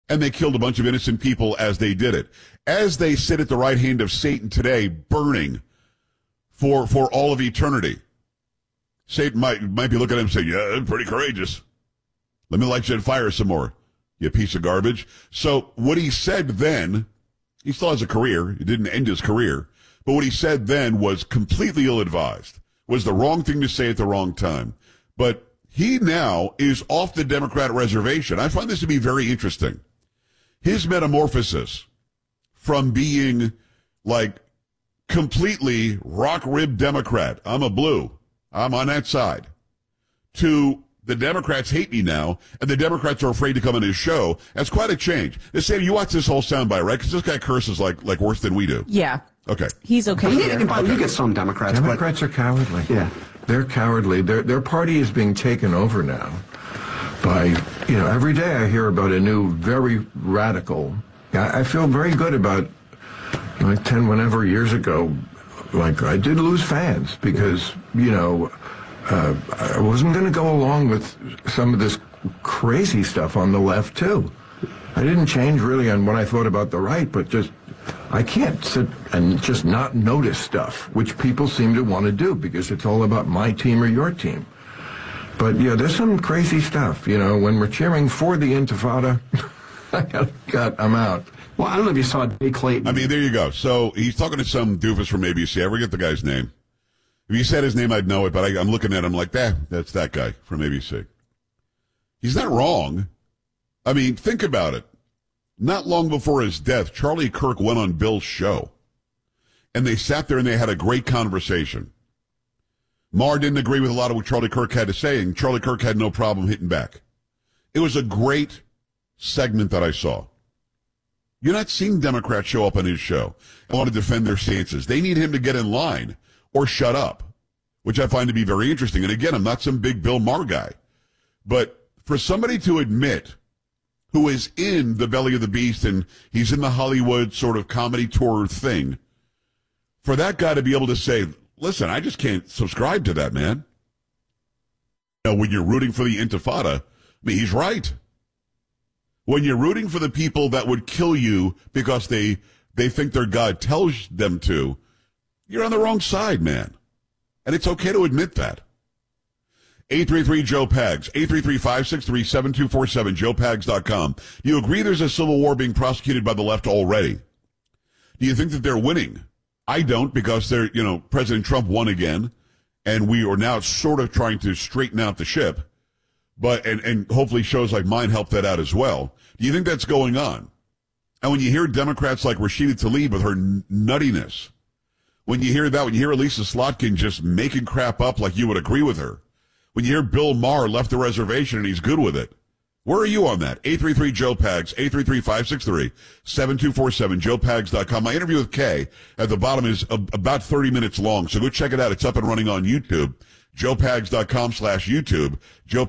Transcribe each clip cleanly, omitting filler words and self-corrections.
and they killed a bunch of innocent people as they did it. As they sit at the right hand of Satan today, burning for all of eternity. Satan might be looking at him and saying, yeah, I'm pretty courageous. Let me light you on fire some more, you piece of garbage. So what he said then, he still has a career. He didn't end his career. But what he said then was completely ill-advised, was the wrong thing to say at the wrong time. But he now is off the Democrat reservation. I find this to be very interesting. His metamorphosis from being like completely rock-ribbed Democrat, I'm a blue, I'm on that side, to the Democrats hate me now, and the Democrats are afraid to come on his show. That's quite a change. Sam, you watch this whole soundbite, right? Because this guy curses like worse than we do. Yeah. Okay. He's okay. You get some Democrats. Democrats are cowardly. Yeah. They're cowardly. Their party is being taken over now by, every day I hear about a new, very radical. I feel very good about, like 10 whenever years ago, like I did lose fans because, I wasn't going to go along with some of this crazy stuff on the left, too. I didn't change really on what I thought about the right, but I can't sit and just not notice stuff, which people seem to want to do because it's all about my team or your team. But, there's some crazy stuff, when we're cheering for the Intifada, I'm out. Well, I don't know if you saw Jay Clayton. I mean, there you go. So he's talking to some doofus from ABC. I forget the guy's name. If you said his name, I'd know it, but I'm looking at him like, that's that guy from ABC. He's not wrong. I mean, think about it. Not long before his death, Charlie Kirk went on Bill's show. And they sat there and they had a great conversation. Maher didn't agree with a lot of what Charlie Kirk had to say, and Charlie Kirk had no problem hitting back. It was a great segment that I saw. You're not seeing Democrats show up on his show and want to defend their stances. They need him to get in line or shut up, which I find to be very interesting. And again, I'm not some big Bill Maher guy. But for somebody to admit who is in the belly of the beast and he's in the Hollywood sort of comedy tour thing, for that guy to be able to say, listen, I just can't subscribe to that, man. When you're rooting for the Intifada, I mean, he's right. When you're rooting for the people that would kill you because they think their God tells them to, you're on the wrong side, man. And it's okay to admit that. 833-JOE-PAGS, 833-563-7247, joepags.com. Do you agree there's a civil war being prosecuted by the left already? Do you think that they're winning? I don't, because President Trump won again, and we are now sort of trying to straighten out the ship. But, and hopefully shows like mine help that out as well. Do you think that's going on? And when you hear Democrats like Rashida Tlaib with her nuttiness, when you hear that, when you hear Elisa Slotkin just making crap up like you would agree with her, when you hear Bill Maher left the reservation and he's good with it, where are you on that? 833-JOE-PAGS, 833-563-7247, joepags.com. My interview with Kay at the bottom is about 30 minutes long, so go check it out. It's up and running on YouTube. joepags.com/YouTube,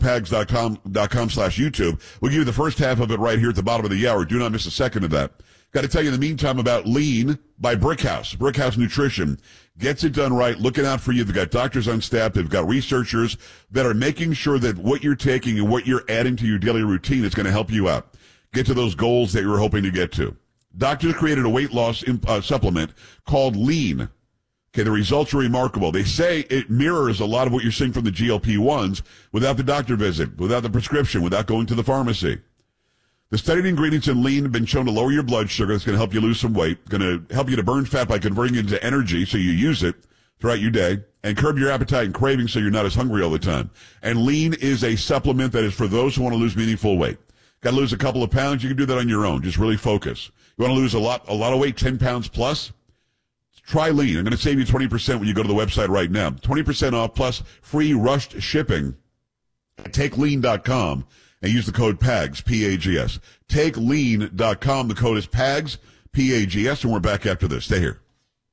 joepags.com/YouTube. We'll give you the first half of it right here at the bottom of the hour. Do not miss a second of that. Got to tell you in the meantime about Lean by Brickhouse. Brickhouse Nutrition gets it done right, looking out for you. They've got doctors on staff. They've got researchers that are making sure that what you're taking and what you're adding to your daily routine is going to help you out. Get to those goals that you were hoping to get to. Doctors created a weight loss supplement called Lean. Okay, the results are remarkable. They say it mirrors a lot of what you're seeing from the GLP-1s without the doctor visit, without the prescription, without going to the pharmacy. The studied ingredients in Lean have been shown to lower your blood sugar. It's going to help you lose some weight. It's going to help you to burn fat by converting it into energy so you use it throughout your day, and curb your appetite and cravings so you're not as hungry all the time. And Lean is a supplement that is for those who want to lose meaningful weight. Got to lose a couple of pounds? You can do that on your own. Just really focus. You want to lose a lot of weight, 10 pounds plus? Try Lean. I'm going to save you 20% when you go to the website right now. 20% off plus free rushed shipping at TakeLean.com and use the code PAGS, P-A-G-S. TakeLean.com. The code is PAGS, P-A-G-S, and we're back after this. Stay here.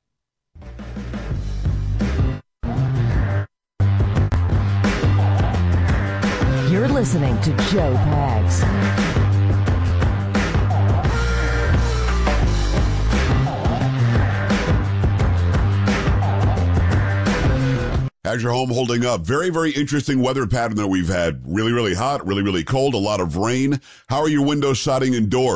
You're listening to Joe Pags. How's your home holding up? Very, very interesting weather pattern that we've had. Really, really hot, really, really cold, a lot of rain. How are your windows, siding, and doors?